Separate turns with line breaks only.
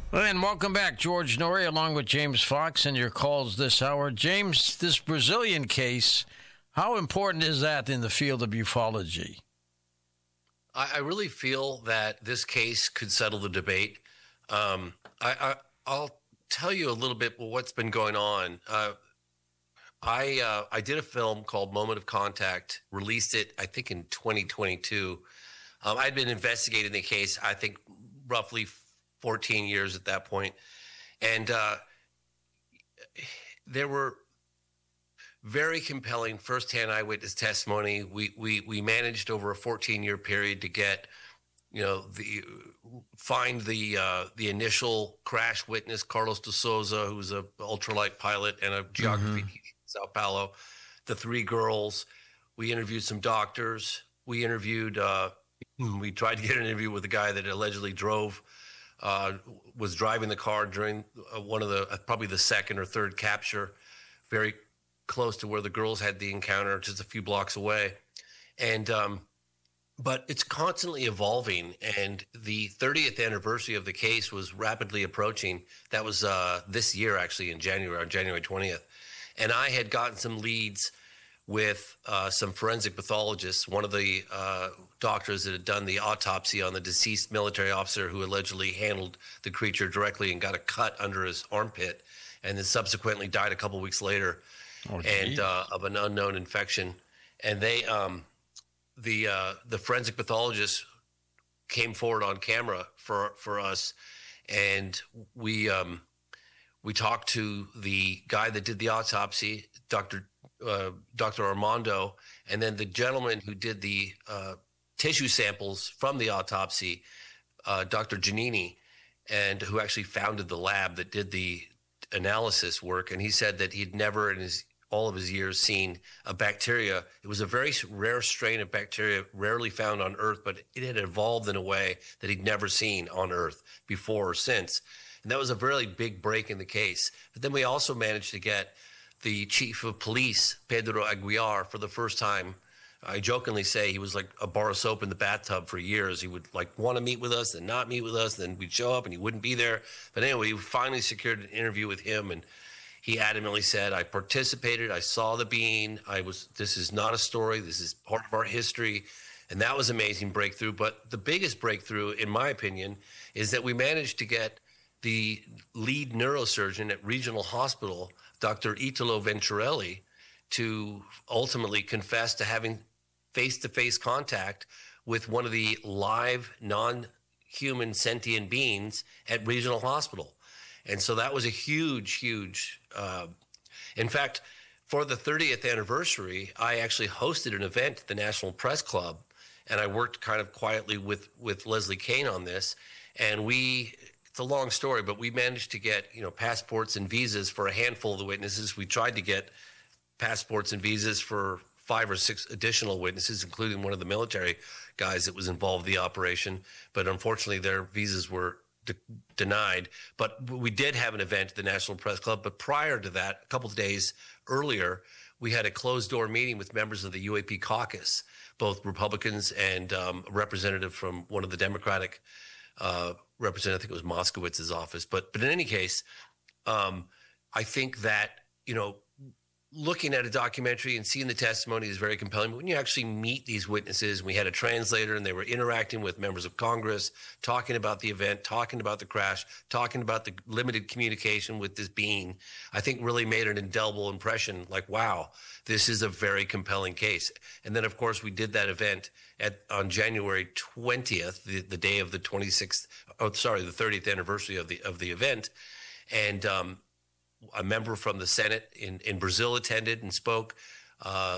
And welcome back, George Norrie, along with James Fox, and your calls this hour. James, this Brazilian case, how important is that in the field of ufology?
I really feel that this case could settle the debate. I'll tell you a little bit what's been going on. I did a film called Moment of Contact, released it, I think, in 2022. I'd been investigating the case, I think, roughly 14 years at that point. And there were very compelling firsthand eyewitness testimony. We managed over a 14-year period to get, find the initial crash witness, Carlos de Souza, who was a ultralight pilot and a geography teacher in Sao Paulo, the three girls. We interviewed some doctors. We tried to get an interview with the guy that allegedly was driving the car during one of probably the second or third capture, very close to where the girls had the encounter, just a few blocks away. And but it's constantly evolving, and the 30th anniversary of the case was rapidly approaching. That was this year, actually, on January 20th. And I had gotten some leads with some forensic pathologists, one of the doctors that had done the autopsy on the deceased military officer who allegedly handled the creature directly and got a cut under his armpit, and then subsequently died a couple weeks later of an unknown infection. And they, the forensic pathologist came forward on camera for us, and we talked to the guy that did the autopsy, Dr. Armando, and then the gentleman who did the tissue samples from the autopsy, Dr. Giannini, and who actually founded the lab that did the analysis work. And he said that he'd never in all of his years seen a bacteria. It was a very rare strain of bacteria, rarely found on Earth, but it had evolved in a way that he'd never seen on Earth before or since. And that was a really big break in the case. But then we also managed to get the chief of police, Pedro Aguiar, for the first time. I jokingly say he was like a bar of soap in the bathtub for years. He would want to meet with us and not meet with us. Then we'd show up and he wouldn't be there. But anyway, we finally secured an interview with him, and he adamantly said, I participated, I saw the being, this is not a story, this is part of our history. And that was an amazing breakthrough. But the biggest breakthrough, in my opinion, is that we managed to get the lead neurosurgeon at Regional Hospital, Dr. Italo Venturelli, to ultimately confess to having face-to-face contact with one of the live, non-human sentient beings at Regional Hospital. And so that was a huge in fact, for the 30th anniversary, I actually hosted an event at the National Press Club, and I worked kind of quietly with Leslie Kean on this. And it's a long story, but we managed to get, passports and visas for a handful of the witnesses. We tried to get passports and visas for 5 or 6 additional witnesses, including one of the military guys that was involved in the operation. But unfortunately, their visas were denied. But we did have an event at the National Press Club. But prior to that, a couple of days earlier, we had a closed-door meeting with members of the UAP caucus, both Republicans and a representative from one of the Democratic representative. I think it was Moskowitz's office. But in any case, I think that, looking at a documentary and seeing the testimony is very compelling. But when you actually meet these witnesses, we had a translator and they were interacting with members of Congress, talking about the event, talking about the crash, talking about the limited communication with this being, I think really made an indelible impression. Like, wow, this is a very compelling case. And then, of course, we did that event on January 20th, the day of the 30th anniversary of the event. And a member from the Senate in Brazil attended and spoke.